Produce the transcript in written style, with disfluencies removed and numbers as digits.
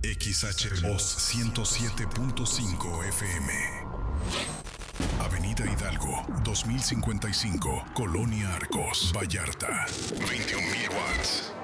XHMOS 107.5 FM. Avenida Hidalgo, 2055, Colonia Arcos, Vallarta. 21,000 watts.